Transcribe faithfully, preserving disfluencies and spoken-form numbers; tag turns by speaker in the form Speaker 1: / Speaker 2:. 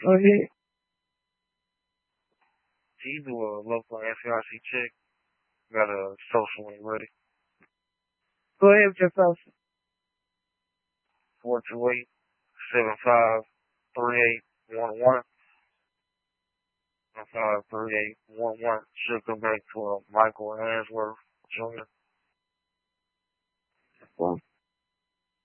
Speaker 1: Go ahead.
Speaker 2: Can you do a local N C R C check? Got a social when you're ready.
Speaker 1: Go ahead with your social.
Speaker 2: four two eight, seven five three eight one one. seven five three eight one one. Should come back to uh, Michael Answorth Junior
Speaker 1: Well,